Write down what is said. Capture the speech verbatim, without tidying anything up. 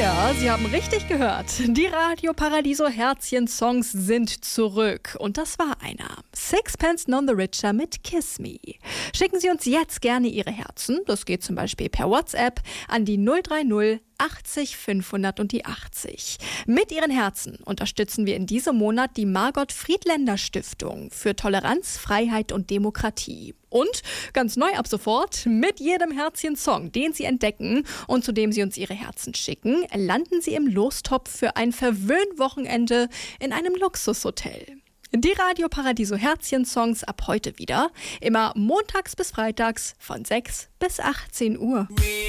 Ja, Sie haben richtig gehört. Die Radio Paradiso Herzchen-Songs sind zurück. Und das war einer. Sixpence None the Richer mit Kiss Me. Schicken Sie uns jetzt gerne Ihre Herzen. Das geht zum Beispiel per WhatsApp an die null drei null achtzig fünfhundert und die achtzig. Mit Ihren Herzen unterstützen wir in diesem Monat die Margot Friedländer Stiftung für Toleranz, Freiheit und Demokratie. Und ganz neu ab sofort, mit jedem Herzchen-Song, den Sie entdecken und zu dem Sie uns Ihre Herzen schicken, landen Sie im Lostopf für ein Verwöhn-Wochenende in einem Luxushotel. Die Radio Paradiso Herzchen-Songs ab heute wieder, immer montags bis freitags von sechs bis achtzehn Uhr.